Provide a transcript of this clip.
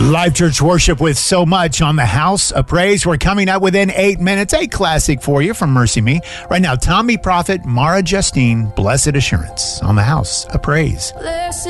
Live church worship with so much on the House of Praise. We're coming up within 8 minutes. A classic for you from Mercy Me. Right now, Tommy Prophet, Mara Justine, Blessed Assurance on the House of Praise. Blessed